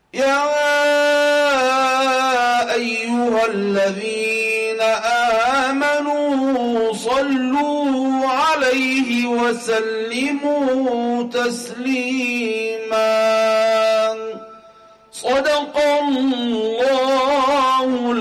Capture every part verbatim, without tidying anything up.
يا أيها الذين آمنوا صلوا عليه وسلموا تسليما. صدق الله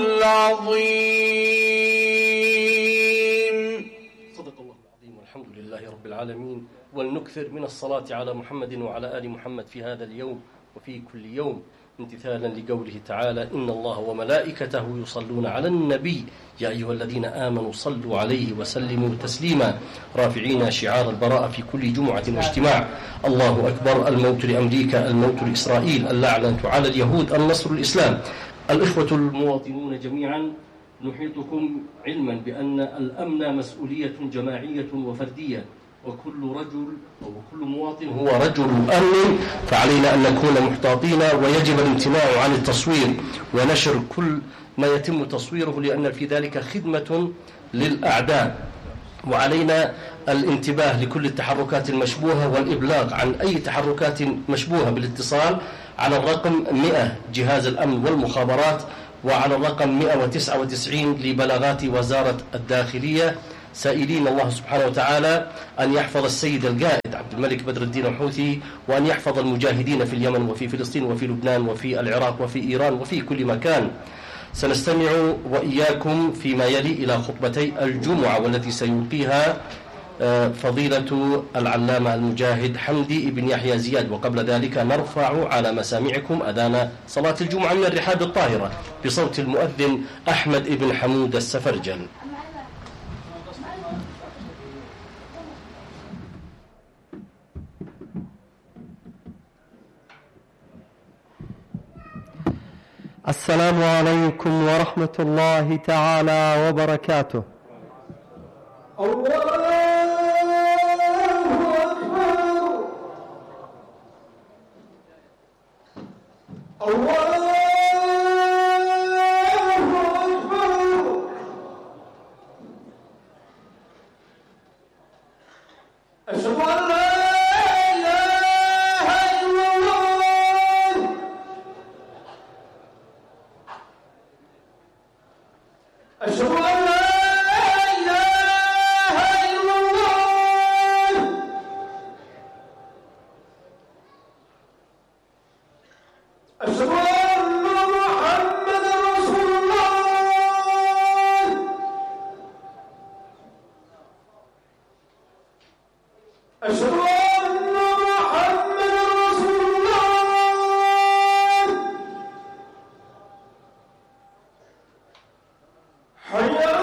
العظيم. صدق الله العظيم والحمد لله رب العالمين. ولنكثر من الصلاة على محمد وعلى آل محمد في هذا اليوم وفي كل يوم، امتثالا لقوله تعالى: إن الله وملائكته يصلون على النبي يا أيها الذين آمنوا صلوا عليه وسلموا تسليما، رافعين شعار البراءة في كل جمعة واجتماع. الله أكبر، الموت لأمريكا، الموت لإسرائيل، اللعنة على اليهود، النصر الإسلام. الإخوة المواطنون جميعا، نحيطكم علما بأن الأمن مسؤولية جماعية وفردية، وكل رجل أو كل مواطن هو رجل أمن، فعلينا أن نكون محتاطين، ويجب الامتناع عن التصوير ونشر كل ما يتم تصويره، لأن في ذلك خدمة للأعداء. وعلينا الانتباه لكل التحركات المشبوهة والإبلاغ عن أي تحركات مشبوهة بالاتصال على الرقم مئة جهاز الأمن والمخابرات، وعلى الرقم مئة وتسعة وتسعين لبلاغات وزارة الداخلية، سائلين الله سبحانه وتعالى أن يحفظ السيد القائد عبد الملك بدر الدين الحوثي، وأن يحفظ المجاهدين في اليمن وفي فلسطين وفي لبنان وفي العراق وفي إيران وفي كل مكان. سنستمع وإياكم فيما يلي إلى خطبتي الجمعة، والتي سيلقيها فضيلة العلامة المجاهد حمدي بن يحيى زياد. وقبل ذلك نرفع على مسامعكم أذان صلاة الجمعة من الرحاب الطاهرة بصوت المؤذن أحمد بن حمود السفرجل. السلام عليكم ورحمة الله تعالى وبركاته. الله أكبر. الله أكبر. أشهد أن لا أشهد أن لا إله إلا الله. أشهد أن محمدا رسول الله. أشهد أن محمدا رسول الله. حي